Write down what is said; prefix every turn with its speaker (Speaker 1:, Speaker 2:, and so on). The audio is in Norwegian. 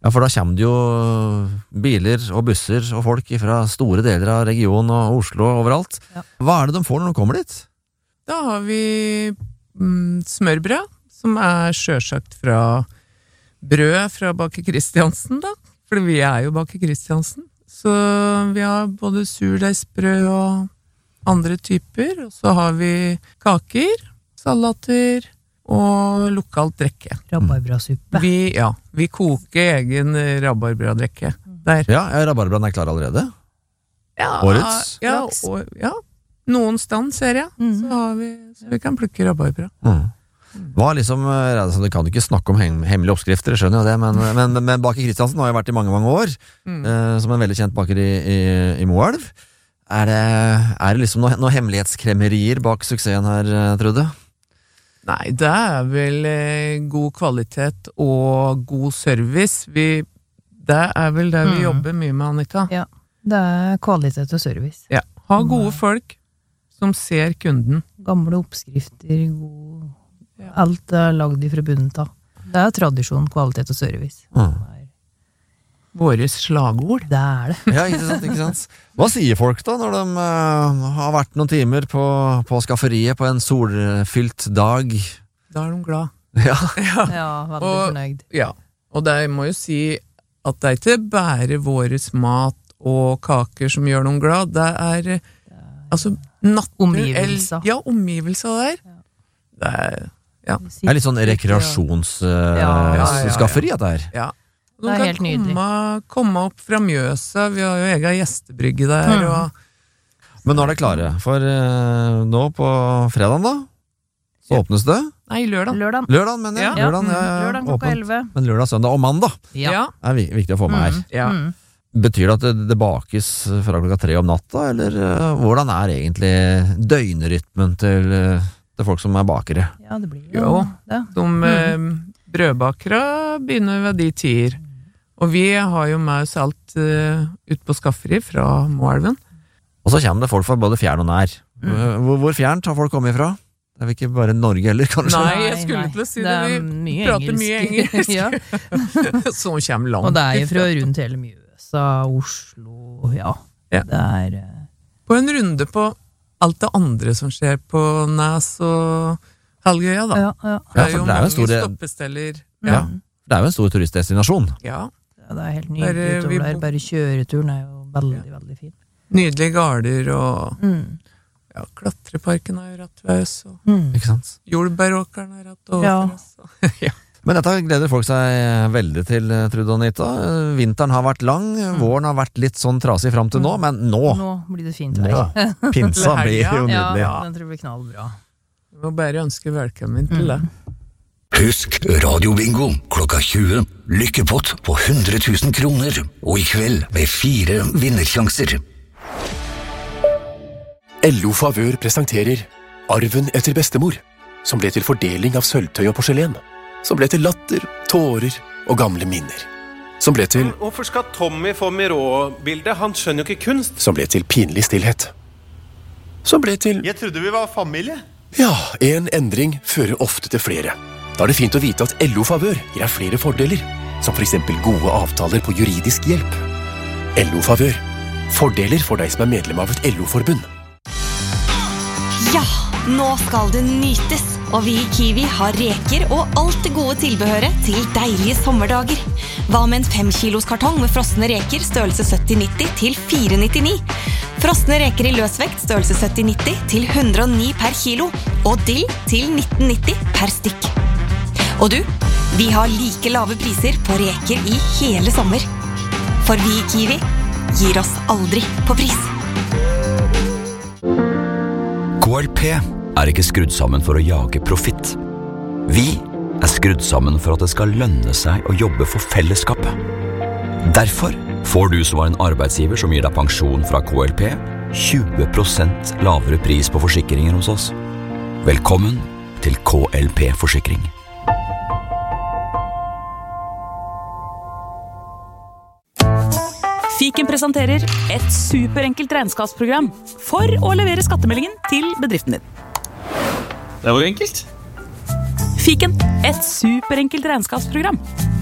Speaker 1: Ja, for da kommer det jo biler og busser og folk fra store deler av regionen og Oslo og overalt. Ja. Hva det de får når de kommer dit?
Speaker 2: Da har vi smørbrød, som selvsagt fra brød fra Baker Kristiansen da, for vi jo Baker Kristiansen. Så vi har både surdeigsbrød og andre typer, og så har vi kaker, salater og lokalt drikke.
Speaker 3: Rabarbrasuppe.
Speaker 2: Vi koker egen rabarbradrikke der.
Speaker 1: Ja, rabarbraen klar allerede?
Speaker 2: Ja,
Speaker 1: årets?
Speaker 2: Ja, noen stand ser jeg, så vi kan plukke rabarbra.
Speaker 1: Hva liksom, altså, det kan du ikke snakke om hemmelige oppskrifter, jeg skjønner jo det, men Baker Kristiansen har jo vært i mange, mange år, som en veldig kjent baker i Moelv. Det liksom noen hemmelighetskremmerier bak suksessen her, Trude?
Speaker 2: Nei, det vel god kvalitet og god service. Det vel det vi jobber mye med, Annika.
Speaker 3: Ja, det kvalitet og service.
Speaker 2: Ja, ha gode folk som ser kunden.
Speaker 3: Gamle oppskrifter, alt lagd fra bunnen av. Det tradisjon, kvalitet og service.
Speaker 2: Våre slagord.
Speaker 3: Det det.
Speaker 1: Ja, ikke sant. Hva sier folk da, når de har vært noen timer på skafferiet på en solfylt dag?
Speaker 2: Da de glad.
Speaker 1: Ja,
Speaker 3: veldig fornøyd.
Speaker 2: Ja, og det må jo si at det ikke bare våres mat og kaker som gjør noen glad, det altså
Speaker 3: omgivelser.
Speaker 2: Ja, omgivelser der. Det
Speaker 1: litt sånn rekreasjonsskafferi at det
Speaker 2: Ja.
Speaker 3: De kan helt nydelig.
Speaker 2: Komme opp fra Mjøsa, vi har jo egen gjestebrygge der.
Speaker 1: Men nå det klare, for nå på fredagen da, så åpnes det?
Speaker 2: Nei, lørdag,
Speaker 1: mener jeg.
Speaker 3: Lørdag klokka 11.
Speaker 1: Men lørdag, søndag og mandag viktig å få med her. Betyr det at det bakes fra klokka 3 om natta, eller hvordan egentlig døgnrytmen til folk som bakere?
Speaker 3: Ja, det blir
Speaker 2: jo det. Brødbakere begynner ved de tider. Og vi har jo med oss alt ut på skafferi fra Moelven.
Speaker 1: Og så kommer det folk fra både fjern og nær. Hvor fjernt har folk kommet fra? Det ikke bare Norge heller, kanskje?
Speaker 2: Nei, jeg skulle til å si det. Vi prater mye engelsk. Så kommer langt.
Speaker 3: Og det fra rundt hele Mjøsa, Oslo, det
Speaker 2: på en runde på alt det andre som skjer på Næs og Helgøya da. Det jo mange stoppesteller.
Speaker 1: Det jo en stor turistdestinasjon.
Speaker 2: Ja.
Speaker 3: Det helt nydelig utover der. Bare kjøreturen jo veldig, veldig fin.
Speaker 2: Nydelige garder og klatreparken jo rett ved oss.
Speaker 1: Ikke sant?
Speaker 2: Jordbæråkeren rett over oss.
Speaker 1: Men dette gleder folk seg veldig til, Trude og Anita. Vinteren har vært lang, våren har vært litt sånn trasig frem til nå, men nå
Speaker 3: blir det fint vær.
Speaker 1: Pinsa blir jo nydelig.
Speaker 3: Ja, den tror jeg blir knallbra.
Speaker 2: Vi må bare ønske velkommen til det.
Speaker 4: Husk radiobingo klokka 20. Lykkepott på 100 000 kroner, og i kveld med 4 vinnersjanser.
Speaker 5: LO Favør presenterer Arven etter bestemor, som ble til fordeling av sølvtøy og porselen, som ble til latter, tårer og gamle minner, som ble til
Speaker 6: Hvorfor skal Tommy få Miró-bildet? Han skjønner jo ikke kunst.
Speaker 5: Som ble til pinlig stillhet, som ble til
Speaker 6: Jeg trodde vi var familie.
Speaker 5: Ja, en endring fører ofte til flere. Da det fint å vite at LO Favør gir deg flere fordeler, som for eksempel gode avtaler på juridisk hjelp. LO Favør. Fordeler for deg som medlem av et LO-forbund.
Speaker 7: Ja, nå skal det nytes, og vi i Kiwi har reker og alt det gode tilbehøret til deilige sommerdager. Hva med en 5 kilos kartong med frosne reker størrelse 70-90 til 499? Frosne reker i løsvekt størrelse 70-90 til 109 per kilo, og dill til 1990 per stykk. Og du, vi har like lave priser på reker i hele sommer. For vi i Kiwi gir oss aldri på pris.
Speaker 8: KLP ikke skrudd sammen for å jage profitt. Vi skrudd sammen for at det skal lønne seg å jobbe for fellesskapet. Derfor får du som var en arbeidsgiver som gir deg pensjon fra KLP 20% lavere pris på forsikringer hos oss. Velkommen til KLP Forsikring.
Speaker 9: Fiken presenterer et superenkelt regnskapsprogram for å levere skattemeldingen til bedriften din.
Speaker 6: Det var enkelt.
Speaker 9: Fiken, et superenkelt regnskapsprogram.